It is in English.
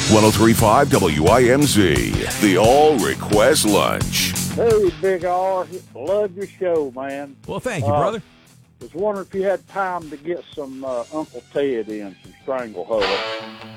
1035 WIMZ, the All Request Lunch. Hey, Big R. Love your show, man. Well, thank you, brother. Was wondering if you had time to get some Uncle Ted in, some Stranglehold.